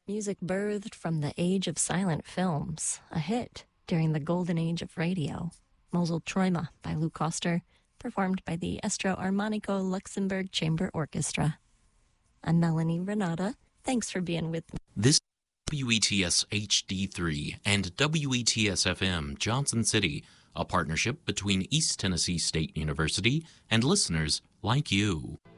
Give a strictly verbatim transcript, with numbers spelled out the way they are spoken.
Music birthed from the age of silent films, a hit during the golden age of radio. Mosel Träume by Lou Koster, performed by the Estro Armonico Luxembourg Chamber Orchestra. I'm Melanie Renata. Thanks for being with me. This W E T S H D three and W E T S F M Johnson City, a partnership between East Tennessee State University and listeners like you.